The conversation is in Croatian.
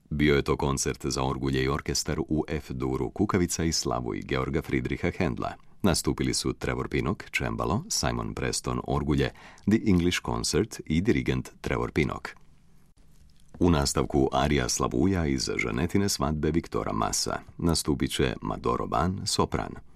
Bio je to koncert za orgulje i orkestar u F-duru Kukavica i Slavuj Georga Friedricha Händla. Nastupili su Trevor Pinnock, cembalo, Simon Preston, orgulje, The English Concert i dirigent Trevor Pinnock. U nastavku arija Slavuja iz Žanetine svadbe Viktora Massa nastupit će Madoro Ban, sopran.